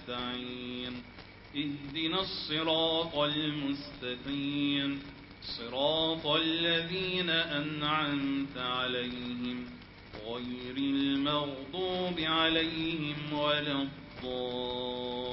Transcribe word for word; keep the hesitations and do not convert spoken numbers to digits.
نستعين اهدنا الصراط المستقيم صراط الذين أنعمت عليهم غير المغضوب عليهم ولا الضالين